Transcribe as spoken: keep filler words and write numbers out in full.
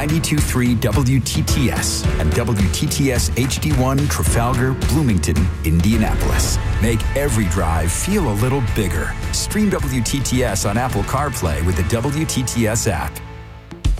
ninety-two point three W T T S and W T T S H D one Trafalgar, Bloomington, Indianapolis. Make every drive feel a little bigger. Stream W T T S on Apple CarPlay with the W T T S app.